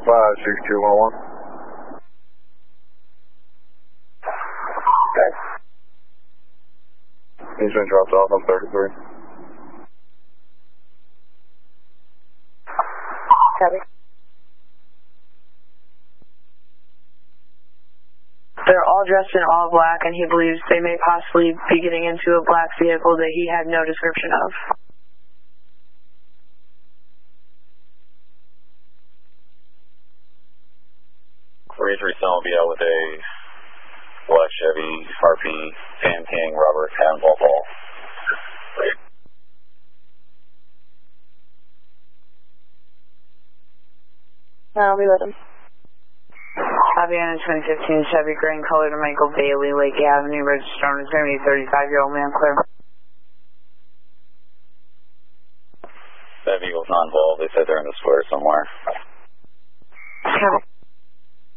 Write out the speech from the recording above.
6211. Okay. He's been dropped off on 33. Copy. They're all dressed in all black, and he believes they may possibly be getting into a black vehicle that he had no description of. Son will be out with a black Chevy, Harpy, Sam King, Robert, Cannonball Paul. I'll be with him. Fabiana 2015 Chevy Green Color to Michael Bailey, Lake Avenue, registered on a 35-year-old man, clear. That vehicle's not involved. They said they're in the square somewhere. Copy.